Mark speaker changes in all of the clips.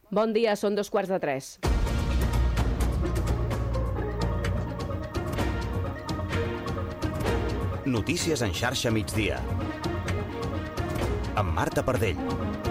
Speaker 1: Bon dia, són 2:15.
Speaker 2: Notícies en xarxa migdia. Amb Marta Pardell.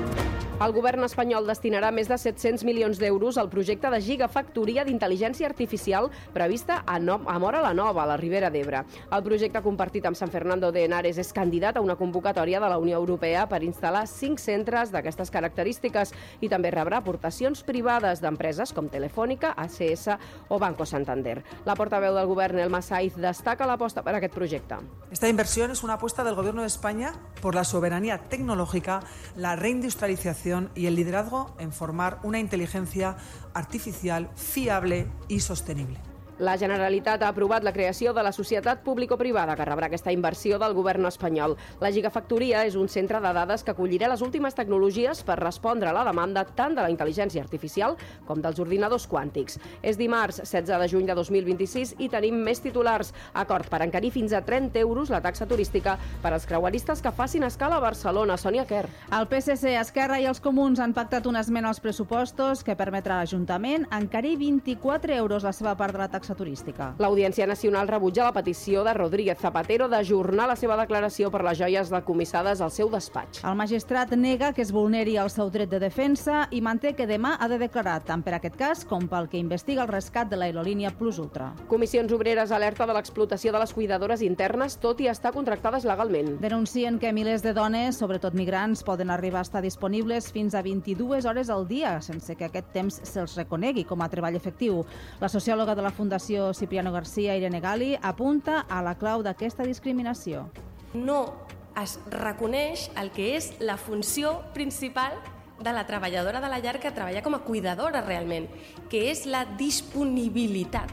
Speaker 1: El govern espanyol destinarà més de 700 milions d'euros al projecte de gigafactoria d'intel·ligència artificial prevista a Móra la Nova, a la Ribera d'Ebre. El projecte compartit amb Sant Fernando de Henares és candidat a una convocatòria de la Unió Europea per instal·lar 5 centres d'aquestes característiques i també rebrà aportacions privades d'empreses com Telefònica, ACS o Banco Santander. La portaveu del govern, Elma Saiz, destaca l'aposta per aquest projecte.
Speaker 3: Esta inversión es una apuesta del Gobierno de España por la soberanía tecnológica, la reindustrialización y el liderazgo en formar una inteligencia artificial fiable y sostenible.
Speaker 1: La Generalitat ha aprovat la creació de la societat público-privada que rebrà aquesta inversió del govern espanyol. La Gigafactoria és un centre de dades que acollirà les últimes tecnologies per respondre a la demanda tant de la intel·ligència artificial com dels ordinadors quàntics. És dimarts, 16 de juny de 2026, i tenim més titulars. Acord per encarir fins a 30 euros la taxa turística per als creueristes que facin escala a Barcelona. Sònia Quer.
Speaker 4: El PSC, Esquerra i els Comuns han pactat una esmena als pressupostos que permetrà a l'Ajuntament encarir 24 euros la seva part de la taxa turística.
Speaker 1: L'Audiència Nacional rebutja la petició de Rodríguez Zapatero d'ajornar la seva declaració per les joies decomissades al seu despatx.
Speaker 4: El magistrat nega que es vulneri el seu dret de defensa i manté que demà ha de declarar tant per aquest cas com pel que investiga el rescat de l'aerolínia Plus Ultra.
Speaker 1: Comissions Obreres alerta de l'explotació de les cuidadores internes, tot i estar contractades legalment.
Speaker 4: Denuncien que milers de dones, sobretot migrants, poden arribar a estar disponibles fins a 22 hores al dia, sense que aquest temps se'ls reconegui com a treball efectiu. La sociòloga de la Fundació Cipriano García, Irene Gali, apunta a la clau d'aquesta discriminació.
Speaker 5: No es reconeix el que és la funció principal de la treballadora de la llar que treballa com a cuidadora realment, que és la disponibilitat.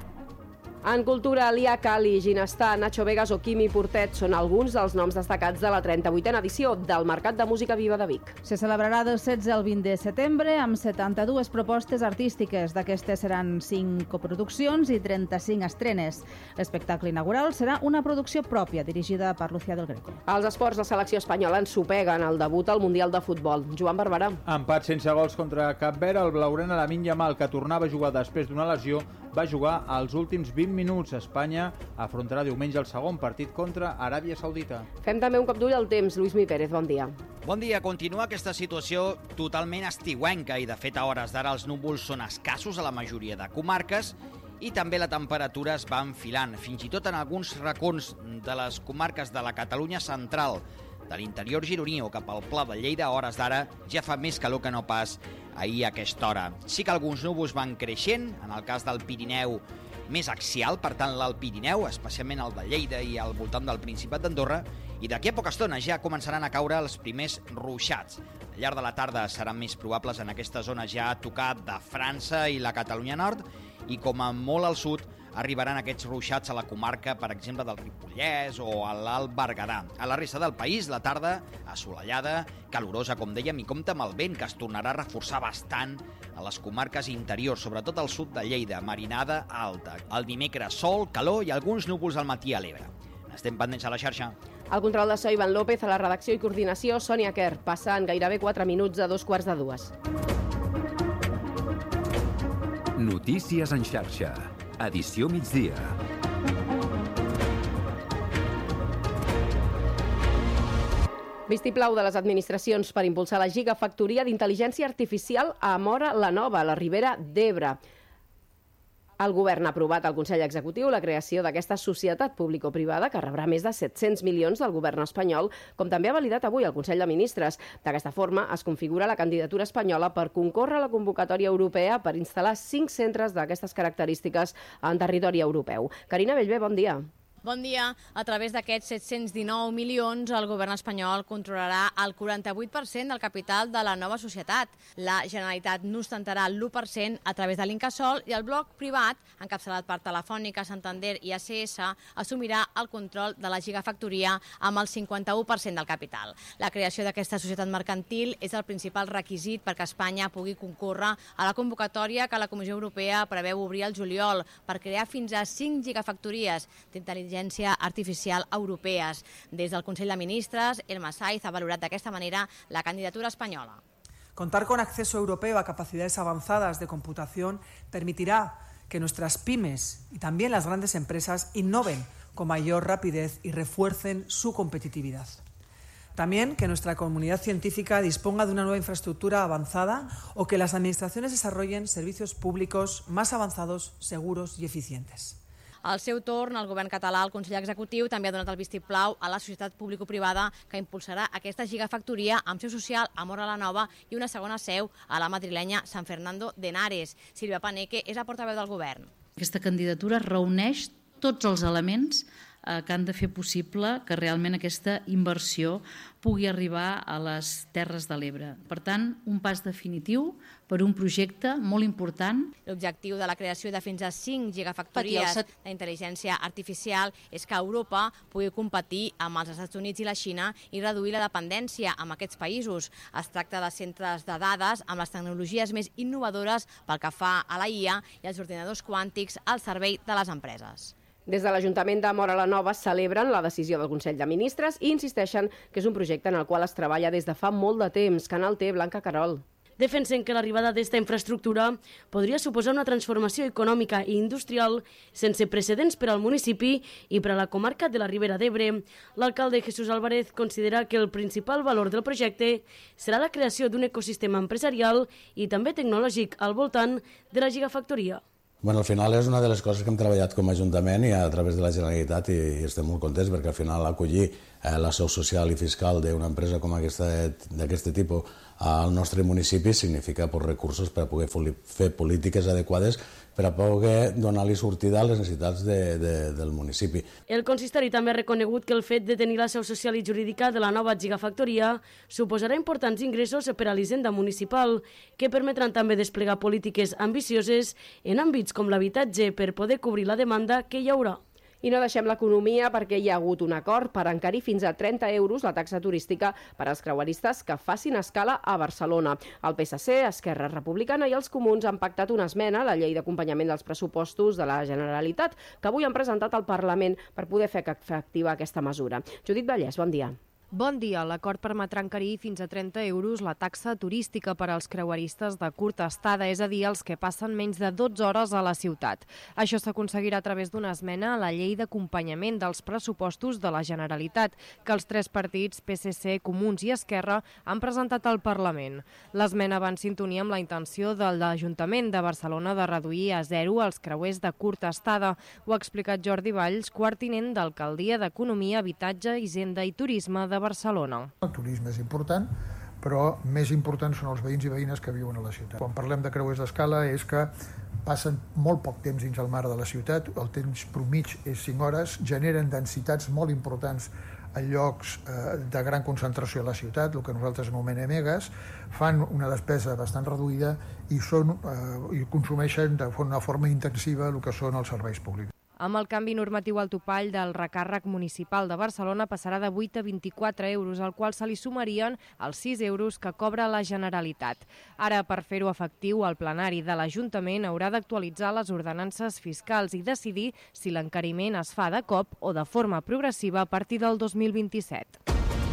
Speaker 1: En cultura, Lia Cali, Ginestar, Nacho Vegas o Quimi Portet són alguns dels noms destacats de la 38a edició del Mercat de Música Viva de Vic.
Speaker 4: Se celebrarà del 16 al 20 de setembre amb 72 propostes artístiques. D'aquestes seran 5 coproduccions i 35 estrenes. L'espectacle inaugural serà una producció pròpia dirigida per Lucía del Greco.
Speaker 1: Els esports, la selecció espanyola ensopeguen el debut al Mundial de Futbol. Joan Barberà.
Speaker 6: Empat sense gols contra Cap Verd. El blaugrana Lamine Yamal, que tornava a jugar després d'una lesió, va jugar als últims 20 minuts. Espanya afrontarà diumenge el segon partit contra Aràbia Saudita.
Speaker 1: Fem també un cop d'ull al temps. Lluís Mi Pérez, bon dia.
Speaker 7: Bon dia. Continua aquesta situació totalment estiuenca i, de fet, a hores d'ara els núvols són escassos a la majoria de comarques i també la temperatura es va enfilant, fins i tot en alguns racons de les comarques de la Catalunya central, de l'interior gironí o cap al Pla de Lleida, a hores d'ara ja fa més calor que no pas ahir a aquesta hora. Sí que alguns núvols van creixent, en el cas del Pirineu més axial, per tant l'Alt Pirineu, especialment el de Lleida i al voltant del Principat d'Andorra, i d'aquí a poca estona ja començaran a caure els primers ruixats. Al llarg de la tarda seran més probables en aquesta zona ja a tocar de França i la Catalunya Nord, i com a molt al sud arribaran aquests ruixats a la comarca, per exemple, del Ripollès o a l'Alt Berguedà. A la resta del país, la tarda assolellada, calorosa, com dèiem, i compta amb el vent, que es tornarà a reforçar bastant a les comarques interiors, sobretot al sud de Lleida, marinada alta. El dimecres, sol, calor i alguns núvols al matí a l'Ebre. Estem pendents a la xarxa.
Speaker 1: El control de so, Ivan López, a la redacció i coordinació, Sònia Quer. Passen gairebé 4 minuts a 2:15.
Speaker 2: Notícies en xarxa. Edició migdia.
Speaker 1: Vistiplau de les administracions per impulsar la gigafactoria d'intel·ligència artificial a Móra la Nova, a la Ribera d'Ebre. El govern ha aprovat al Consell Executiu la creació d'aquesta societat público-privada que rebrà més de 700 milions del govern espanyol, com també ha validat avui el Consell de Ministres. D'aquesta forma es configura la candidatura espanyola per concórrer a la convocatòria europea per instal·lar 5 centres d'aquestes característiques en territori europeu. Carina Bellver, bon dia.
Speaker 8: Bon dia. A través d'aquests 719 milions, el govern espanyol controlarà el 48% del capital de la nova societat. La Generalitat n'ostentarà l'1% a través de l'Incasòl i el bloc privat, encapçalat per Telefònica, Santander i ACS, assumirà el control de la gigafactoria amb el 51% del capital. La creació d'aquesta societat mercantil és el principal requisit perquè Espanya pugui concórrer a la convocatòria que la Comissió Europea preveu obrir al juliol per crear fins a 5 gigafactories d'intel·ligència artificial europees. Des del Consell de Ministres, Elma Saiz ha valorat d'aquesta manera la candidatura espanyola.
Speaker 3: Contar con acceso europeo a capacidades avanzadas de computación permitirá que nuestras pymes y también las grandes empresas innoven con mayor rapidez y refuercen su competitividad. También que nuestra comunidad científica disponga de una nueva infraestructura avanzada o que las administraciones desarrollen servicios públicos más avanzados, seguros y eficientes.
Speaker 8: Al seu torn, el govern català, el Consell Executiu, també ha donat el vistiplau a la societat público-privada que impulsarà aquesta gigafactoria amb seu social a Móra la Nova i una segona seu a la madrilenya San Fernando de Henares. Sílvia Paneque és la portaveu del govern.
Speaker 9: Aquesta candidatura reuneix tots els elements que han de fer possible que realment aquesta inversió pugui arribar a les Terres de l'Ebre. Per tant, un pas definitiu per un projecte molt important.
Speaker 8: L'objectiu de la creació de fins a 5 gigafactories d'intel·ligència artificial és que Europa pugui competir amb els Estats Units i la Xina i reduir la dependència amb aquests països. Es tracta de centres de dades amb les tecnologies més innovadores pel que fa a la IA i els ordinadors quàntics al servei de les empreses.
Speaker 1: Des de l'Ajuntament de Móra la Nova celebren la decisió del Consell de Ministres i insisteixen que és un projecte en el qual es treballa des de fa molt de temps. Canal T, Blanca Carol.
Speaker 10: Defensen que l'arribada d'esta infraestructura podria suposar una transformació econòmica i industrial sense precedents per al municipi i per a la comarca de la Ribera d'Ebre. L'alcalde Jesús Álvarez considera que el principal valor del projecte serà la creació d'un ecosistema empresarial i també tecnològic al voltant de la gigafactoria.
Speaker 11: Bueno, al final és una de les coses que hem treballat com a Ajuntament i a través de la Generalitat i estem molt contents perquè al final acollir la seu social i fiscal d'una empresa com d'aquest tipus al nostre municipi significa recursos per a poder fer polítiques adequades per a poder donar-li sortida a les necessitats del municipi.
Speaker 10: El consistori també ha reconegut que el fet de tenir la seu social i jurídica de la nova gigafactoria suposarà importants ingressos per a l'Hisenda Municipal, que permetran també desplegar polítiques ambicioses en àmbits com l'habitatge per poder cobrir la demanda que hi haurà.
Speaker 1: I no deixem l'economia perquè hi ha hagut un acord per encarir fins a 30 euros la taxa turística per als creueristes que facin escala a Barcelona. El PSC, Esquerra Republicana i els Comuns han pactat una esmena a la llei d'acompanyament dels pressupostos de la Generalitat que avui han presentat al Parlament per poder fer efectiva aquesta mesura. Judit Vallès, bon dia.
Speaker 12: Bon dia. L'acord permetrà encarir fins a 30 euros la taxa turística per als creueristes de curta estada, és a dir, els que passen menys de 12 hores a la ciutat. Això s'aconseguirà a través d'una esmena a la llei d'acompanyament dels pressupostos de la Generalitat, que els tres partits, PSC, Comuns i Esquerra, han presentat al Parlament. L'esmena va en sintonia amb la intenció de l'Ajuntament de Barcelona de reduir a 0 els creuers de curta estada. Ho ha explicat Jordi Valls, quart tinent d'Alcaldia d'Economia, Habitatge, Hisenda i Turisme de Barcelona.
Speaker 13: El turisme és important, però més importants són els veïns i veïnes que viuen a la ciutat. Quan parlem de creuers d'escala és que passen molt poc temps dins el mar de la ciutat, el temps promig és 5 hores, generen densitats molt importants a llocs de gran concentració a la ciutat, el que nosaltres anomenem megas, fan una despesa bastant reduïda i consumeixen de una forma intensiva el que són els serveis públics.
Speaker 12: Amb el canvi normatiu, el topall del recàrrec municipal de Barcelona passarà de 8 a 24 euros, al qual se li sumarien els 6 euros que cobra la Generalitat. Ara, per fer-ho efectiu, el plenari de l'Ajuntament haurà d'actualitzar les ordenances fiscals i decidir si l'encariment es fa de cop o de forma progressiva a partir del 2027.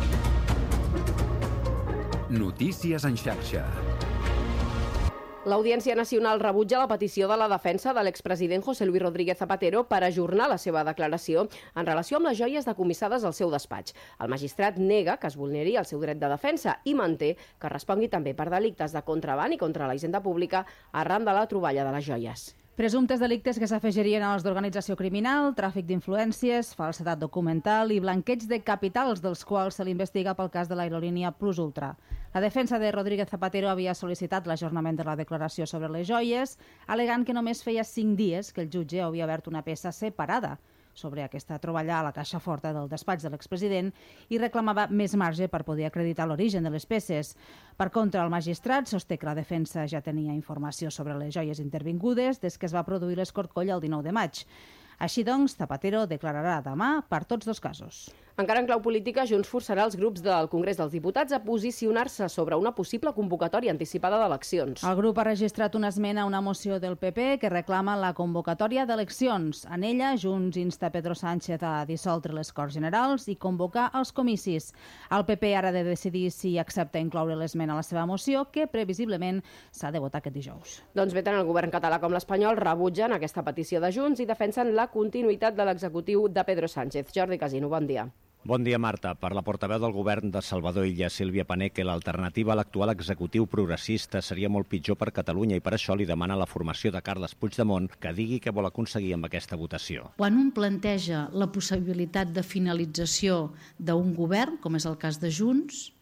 Speaker 2: Notícies en xarxa.
Speaker 1: L'Audiència Nacional rebutja la petició de la defensa de l'expresident José Luis Rodríguez Zapatero per ajornar la seva declaració en relació amb les joies decomissades al seu despatx. El magistrat nega que es vulneri el seu dret de defensa i manté que respongui també per delictes de contraban i contra la hisenda pública arran de la troballa de les joies.
Speaker 4: Presumptes delictes que s'afegirien als d'organització criminal, tràfic d'influències, falsedat documental i blanqueig de capitals, dels quals se l'investiga pel cas de l'aerolínia Plus Ultra. La defensa de Rodríguez Zapatero havia sol·licitat l'ajornament de la declaració sobre les joies, al·legant que només feia 5 dies que el jutge havia obert una peça separada sobre aquesta troballa a la caixa forta del despatx de l'expresident i reclamava més marge per poder acreditar l'origen de les peces. Per contra, el magistrat sosté que la defensa ja tenia informació sobre les joies intervingudes des que es va produir l'escorcoll el 19 de maig. Així doncs, Zapatero declararà demà per tots dos casos.
Speaker 1: Encara en clau política, Junts forçarà els grups del Congrés dels Diputats a posicionar-se sobre una possible convocatòria anticipada d'eleccions.
Speaker 4: El grup ha registrat una esmena a una moció del PP que reclama la convocatòria d'eleccions. En ella, Junts insta Pedro Sánchez a dissoldre les Corts Generals i convocar els comicis. El PP ara ha de decidir si accepta incloure l'esmena a la seva moció, que previsiblement s'ha de votar aquest dijous.
Speaker 1: Doncs bé, tant el govern català com l'espanyol rebutgen aquesta petició de Junts i defensen la continuïtat de l'executiu de Pedro Sánchez. Jordi Casino, bon dia.
Speaker 14: Bon dia, Marta. Per la portaveu del govern de Salvador Illa, Sílvia Paneque, l'alternativa a l'actual executiu progressista seria molt pitjor per Catalunya i per això li demana la formació de Carles Puigdemont que digui què vol aconseguir amb aquesta votació.
Speaker 9: Quan un planteja la possibilitat de finalització d'un govern, com és el cas de Junts,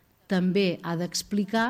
Speaker 9: també ha d'explicar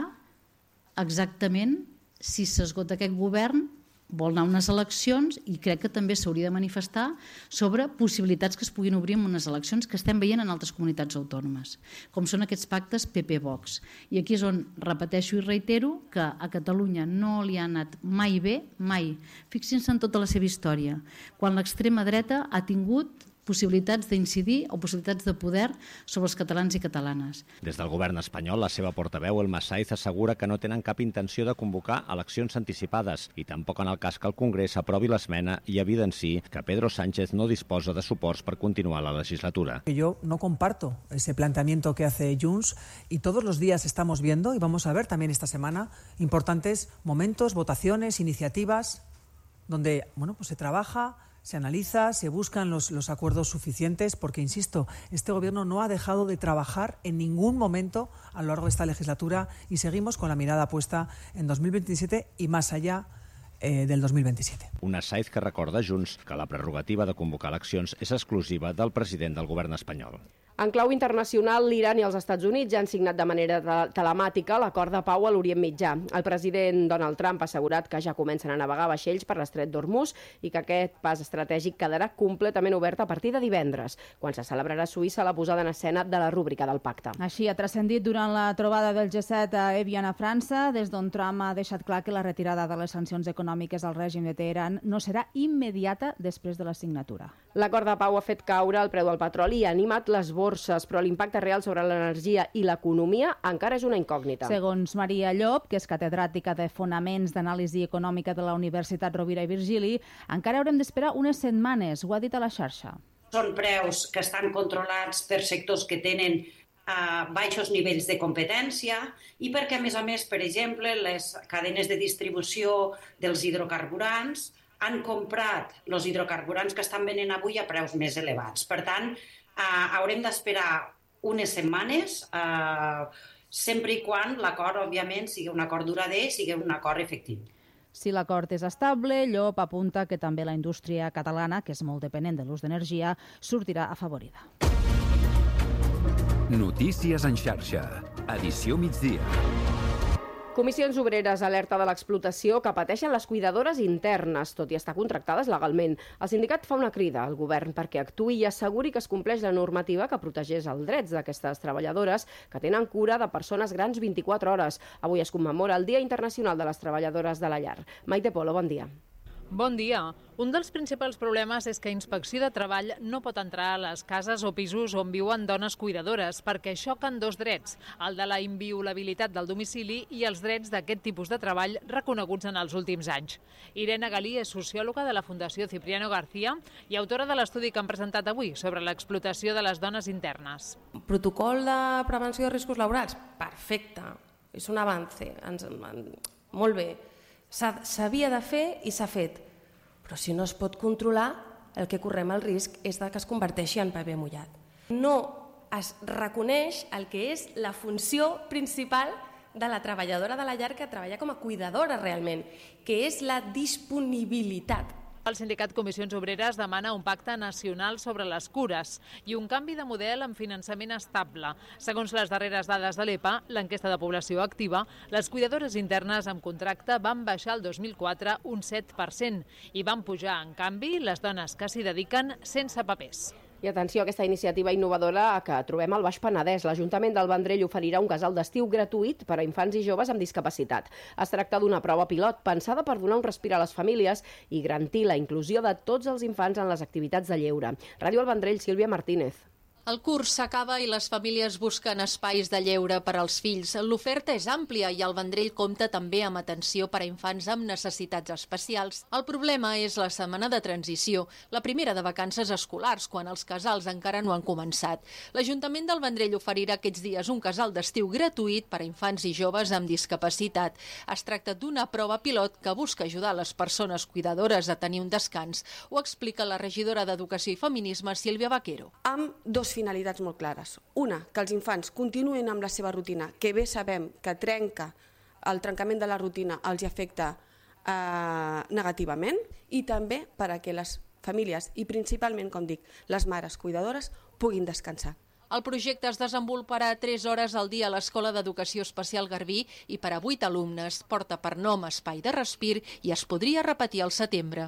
Speaker 9: exactament si s'esgota aquest govern, vol anar a unes eleccions i crec que també s'hauria de manifestar sobre possibilitats que es puguin obrir en unes eleccions que estem veient en altres comunitats autònomes, com són aquests pactes PP-Vox. I aquí és on repeteixo i reitero que a Catalunya no li ha anat mai bé, mai. Fixin-se en tota la seva història, quan l'extrema dreta ha tingut possibilitats d'incidir o possibilitats de poder sobre els catalans i catalanes.
Speaker 14: Des del govern espanyol, la seva portaveu, Elma Saiz, assegura que no tenen cap intenció de convocar eleccions anticipades i tampoc en el cas que el Congrés aprovi l'esmena i evidenciï que Pedro Sánchez no disposa de suports per continuar la legislatura.
Speaker 3: Yo no comparto ese planteamiento que hace Junts y todos los días estamos viendo, y vamos a ver también esta semana, importantes momentos, votaciones, iniciativas, donde pues se trabaja, se analiza, se buscan los acuerdos suficientes, porque, insisto, este gobierno no ha dejado de trabajar en ningún momento a lo largo de esta legislatura y seguimos con la mirada puesta en 2027 y más allá del 2027.
Speaker 14: Una Saiz que recorda a Junts que la prerrogativa de convocar eleccions és exclusiva del president del govern espanyol.
Speaker 1: En clau internacional, l'Iran i els Estats Units ja han signat de manera telemàtica l'acord de pau a l'Orient Mitjà. El president Donald Trump ha assegurat que ja comencen a navegar vaixells per l'estret d'Hormuz i que aquest pas estratègic quedarà completament obert a partir de divendres, quan se celebrarà a Suïssa la posada en escena de la rúbrica del pacte.
Speaker 4: Així ha transcendit durant la trobada del G7 a Evian, a França, des d'on Trump ha deixat clar que la retirada de les sancions econòmiques al règim de Teheran no serà immediata després de la signatura.
Speaker 1: L'acord de pau ha fet caure el preu del petroli i ha animat les borses, però l'impacte real sobre l'energia i l'economia encara és una incògnita.
Speaker 4: Segons Maria Llop, que és catedràtica de Fonaments d'Anàlisi Econòmica de la Universitat Rovira i Virgili, encara haurem d'esperar unes setmanes, ho ha dit a la xarxa.
Speaker 15: Són preus que estan controlats per sectors que tenen baixos nivells de competència i perquè, a més, per exemple, les cadenes de distribució dels hidrocarburants han comprat els hidrocarburants que estan venent avui a preus més elevats. Per tant, haurem d'esperar unes setmanes, sempre i quan l'acord, òbviament, sigui un acord durader, sigui un acord efectiu.
Speaker 4: Si l'acord és estable, Llop apunta que també la indústria catalana, que és molt dependent de l'ús d'energia, sortirà afavorida.
Speaker 2: Notícies en xarxa. Edició migdia.
Speaker 1: Comissions Obreres alerta de l'explotació que pateixen les cuidadores internes, tot i estar contractades legalment. El sindicat fa una crida al govern perquè actuï i asseguri que es compleix la normativa que protegeix els drets d'aquestes treballadores que tenen cura de persones grans 24 hores. Avui es commemora el Dia Internacional de les Treballadores de la Llar. Maite Polo, bon dia.
Speaker 16: Bon dia. Un dels principals problemes és que Inspecció de Treball no pot entrar a les cases o pisos on viuen dones cuidadores perquè xoquen dos drets, el de la inviolabilitat del domicili i els drets d'aquest tipus de treball reconeguts en els últims anys. Irene Galí és sociòloga de la Fundació Cipriano García i autora de l'estudi que han presentat avui sobre l'explotació de les dones internes.
Speaker 5: Protocol de prevenció de riscos laborals? Perfecte. És un avance. Molt bé. S'havia de fer i s'ha fet, però si no es pot controlar, el que correm el risc és que es converteixi en paper mullat. No es reconeix el que és la funció principal de la treballadora de la llar que treballa com a cuidadora realment, que és la disponibilitat.
Speaker 16: El sindicat Comissions Obreres demana un pacte nacional sobre les cures i un canvi de model amb finançament estable. Segons les darreres dades de l'EPA, l'enquesta de població activa, les cuidadores internes amb contracte van baixar el 2004 un 7% i van pujar, en canvi, les dones que s'hi dediquen sense papers.
Speaker 1: I atenció a aquesta iniciativa innovadora que trobem al Baix Penedès. L'Ajuntament del Vendrell oferirà un casal d'estiu gratuït per a infants i joves amb discapacitat. Es tracta d'una prova pilot pensada per donar un respir a les famílies i garantir la inclusió de tots els infants en les activitats de lleure. Ràdio El Vendrell, Sílvia Martínez.
Speaker 17: El curs s'acaba i les famílies busquen espais de lleure per als fills. L'oferta és àmplia i el Vendrell compta també amb atenció per a infants amb necessitats especials. El problema és la setmana de transició, la primera de vacances escolars, quan els casals encara no han començat. L'Ajuntament del Vendrell oferirà aquests dies un casal d'estiu gratuït per a infants i joves amb discapacitat. Es tracta d'una prova pilot que busca ajudar les persones cuidadores a tenir un descans. Ho explica la regidora d'Educació i Feminisme, Sílvia Vaquero.
Speaker 18: Amb dos finalitats molt clares. Una, que els infants continuïn amb la seva rutina, que bé sabem que el trencament de la rutina els afecta negativament, i també per a que les famílies, i principalment, com dic, les mares cuidadores, puguin descansar.
Speaker 17: El projecte es desenvoluparà 3 hores al dia a l'Escola d'Educació Especial Garbí i per a 8 alumnes. Porta per nom Espai de Respir i es podria repetir al setembre.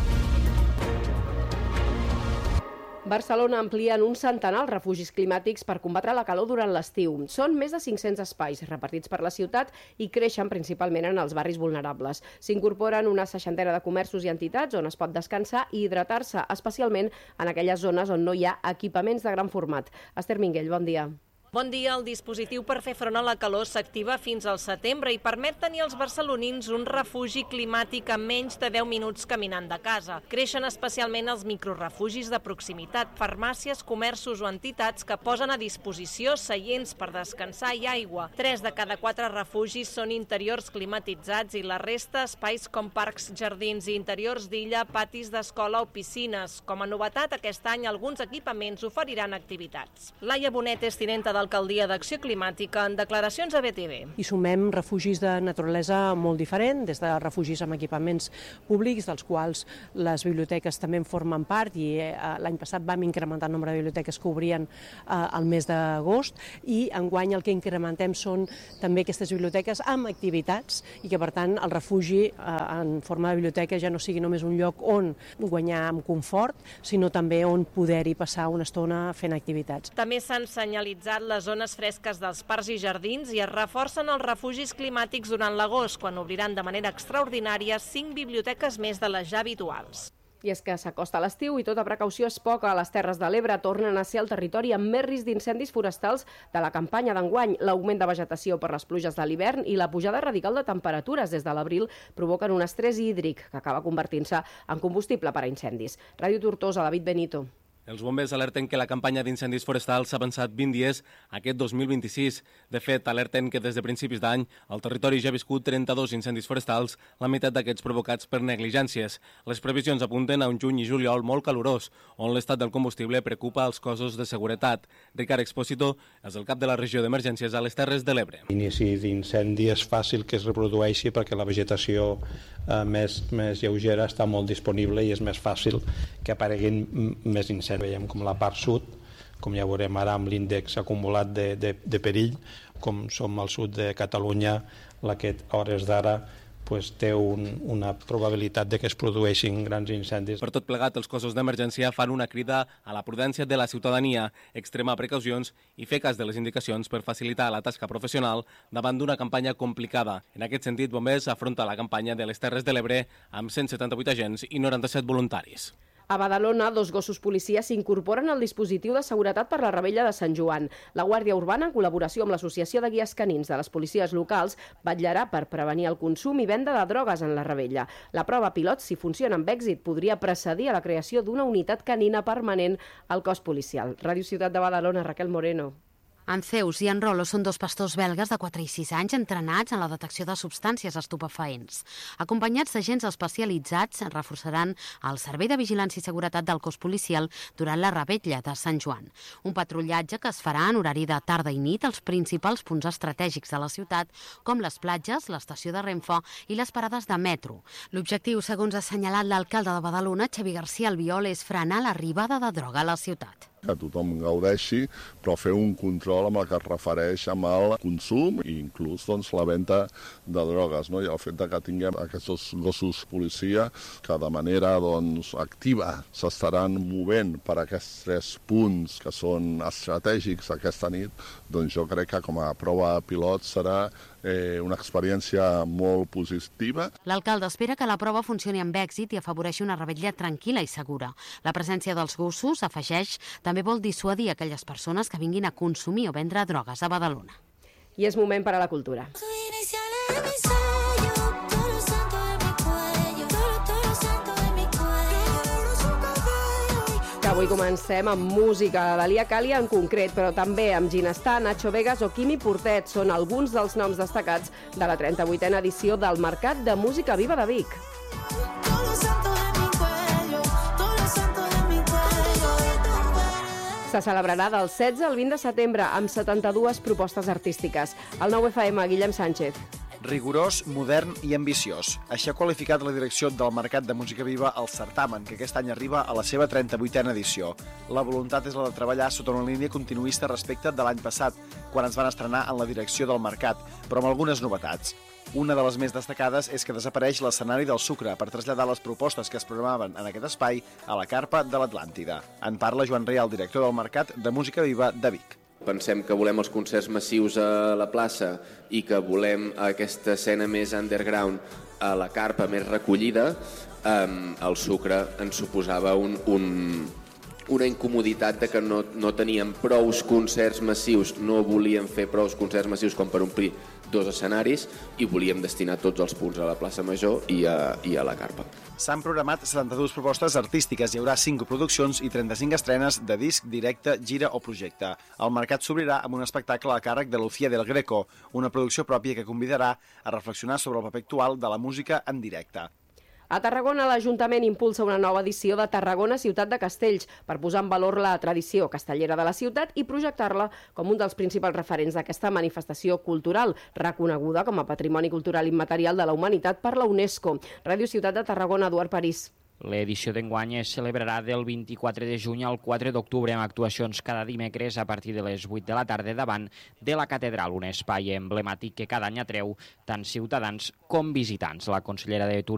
Speaker 1: Barcelona amplia en un centenar els refugis climàtics per combatre la calor durant l'estiu. Són més de 500 espais repartits per la ciutat i creixen principalment en els barris vulnerables. S'incorporen una 60 de comerços i entitats on es pot descansar i hidratar-se, especialment en aquelles zones on no hi ha equipaments de gran format. Esther Minguell, bon dia.
Speaker 19: Bon dia. El dispositiu per fer front a la calor s'activa fins al setembre i permet tenir als barcelonins un refugi climàtic a menys de 10 minuts caminant de casa. Creixen especialment els microrefugis de proximitat, farmàcies, comerços o entitats que posen a disposició seients per descansar i aigua. 3 de cada 4 refugis són interiors climatitzats i la resta espais com parcs, jardins i interiors d'illa, patis d'escola o piscines. Com a novetat, aquest any alguns equipaments oferiran activitats. Laia Bonet és tinenta d'Alcaldia d'Acció Climàtica en declaracions a BTV.
Speaker 20: I sumem refugis de naturalesa molt diferent, des de refugis amb equipaments públics, dels quals les biblioteques també en formen part, i l'any passat vam incrementar el nombre de biblioteques que obrien al mes d'agost, i enguany el que incrementem són també aquestes biblioteques amb activitats, i que per tant el refugi en forma de biblioteca ja no sigui només un lloc on guanyar amb confort, sinó també on poder-hi passar una estona fent activitats.
Speaker 19: També s'han senyalitzat les zones fresques dels parcs i jardins i es reforcen els refugis climàtics durant l'agost, quan obriran de manera extraordinària 5 biblioteques més de les ja habituals.
Speaker 1: I és que s'acosta l'estiu i tota precaució és poca. A les Terres de l'Ebre tornen a ser el territori amb més risc d'incendis forestals de la campanya d'enguany. L'augment de vegetació per les pluges de l'hivern i la pujada radical de temperatures des de l'abril provoquen un estrès hídric que acaba convertint-se en combustible per a incendis. Ràdio Tortosa, David Benito.
Speaker 21: Els bombers alerten que la campanya d'incendis forestals s'ha avançat 20 dies aquest 2026. De fet, alerten que des de principis d'any el territori ja ha viscut 32 incendis forestals, la meitat d'aquests provocats per negligències. Les previsions apunten a un juny i juliol molt calorós, on l'estat del combustible preocupa els cossos de seguretat. Ricard Expósito és el cap de la regió d'emergències a les Terres de l'Ebre.
Speaker 22: L'inici d'incendi és fàcil que es reprodueixi perquè la vegetació més lleugera està molt disponible i és més fàcil que apareguin més incendis. Veiem com la part sud, com ja veurem ara amb l'índex acumulat de perill, com som al sud de Catalunya, la que a hores d'ara té una probabilitat de que es produeixin grans incendis.
Speaker 21: Per tot plegat, els cossos d'emergència fan una crida a la prudència de la ciutadania, extremar precaucions i fer cas de les indicacions per facilitar la tasca professional davant d'una campanya complicada. En aquest sentit, Bombers afronta la campanya de les Terres de l'Ebre amb 178 agents i 97 voluntaris.
Speaker 1: A Badalona, 2 gossos policies s'incorporen al dispositiu de seguretat per la Rebella de Sant Joan. La Guàrdia Urbana, en col·laboració amb l'Associació de Guies Canins de les policies locals, vetllarà per prevenir el consum i venda de drogues en la Rebella. La prova pilot, si funciona amb èxit, podria precedir a la creació d'una unitat canina permanent al cos policial. Ràdio Ciutat de Badalona, Raquel Moreno.
Speaker 23: En Zeus i en Rolo són 2 pastors belgues de 4 i 6 anys entrenats en la detecció de substàncies estupefaents. Acompanyats d'agents especialitzats, reforçaran el Servei de Vigilància i Seguretat del cos policial durant la Rebella de Sant Joan. Un patrullatge que es farà en horari de tarda i nit als principals punts estratègics de la ciutat, com les platges, l'estació de Renfe i les parades de metro. L'objectiu, segons ha assenyalat l'alcalde de Badalona, Xavi García Albiol, és frenar l'arribada de droga a la ciutat.
Speaker 24: Que tothom gaudeixi, però fer un control amb el que es refereix amb el consum i inclús la venda de drogues. I el fet que tinguem aquests gossos policia que de manera activa s'estaran movent per aquests 3 punts que són estratègics aquesta nit, jo crec que com a prova pilot serà una experiència molt positiva.
Speaker 23: L'alcalde espera que la prova funcioni amb èxit i afavoreixi una revetlla tranquil·la i segura. La presència dels gossos, afegeix, també vol dissuadir aquelles persones que vinguin a consumir o vendre drogues a Badalona.
Speaker 1: I és moment per a la cultura. Avui comencem amb música de Lia Càlia en concret, però també amb Ginestar, Nacho Vegas o Quimi Portet. Són alguns dels noms destacats de la 38a edició del Mercat de Música Viva de Vic. Se celebrarà del 16 al 20 de setembre amb 72 propostes artístiques. Al 9FM, Guillem Sánchez.
Speaker 6: Rigorós, modern i ambiciós. Així ha qualificat la direcció del Mercat de Música Viva el certamen, que aquest any arriba a la seva 38a edició. La voluntat és la de treballar sota una línia continuista respecte de l'any passat, quan ens van estrenar en la direcció del Mercat, però amb algunes novetats. Una de les més destacades és que desapareix l'escenari del Sucre per traslladar les propostes que es programaven en aquest espai a la carpa de l'Atlàntida. En parla Joan Real, director del Mercat de Música Viva de Vic.
Speaker 7: Pensem que volem els concerts massius a la plaça i que volem aquesta escena més underground a la carpa més recollida. El Sucre ens suposava una incomoditat de que no teníem prous concerts massius, no volíem fer prous concerts massius com per omplir 2 escenaris i volíem destinar tots els punts a la plaça Major i a la carpa.
Speaker 6: S'han programat 72 propostes artístiques, hi haurà 5 produccions i 35 estrenes de disc, directe, gira o projecte. El mercat s'obrirà amb un espectacle a càrrec de Lucía del Greco, una producció pròpia que convidarà a reflexionar sobre el paper actual de la música en directe.
Speaker 1: A Tarragona, l'Ajuntament impulsa una nova edició de Tarragona Ciutat de Castells per posar en valor la tradició castellera de la ciutat i projectar-la com un dels principals referents d'aquesta manifestació cultural, reconeguda com a Patrimoni Cultural Immaterial de la Humanitat per la UNESCO. Ràdio Ciutat de Tarragona, Eduard París.
Speaker 8: L'edició d'enguany es celebrarà del 24 de juny al 4 d'octubre amb actuacions cada dimecres a partir de les 8 de la tarda davant de la catedral, un espai emblemàtic que cada any atreu tant ciutadans com visitants. La consellera de Turisme